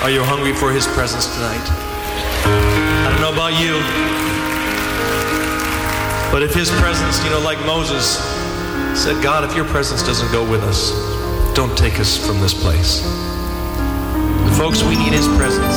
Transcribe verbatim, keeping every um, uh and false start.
Are you hungry for his presence tonight? I don't know about you, but if his presence, you know, like Moses said, God, if your presence doesn't go with us, don't take us from this place. Folks, we need his presence.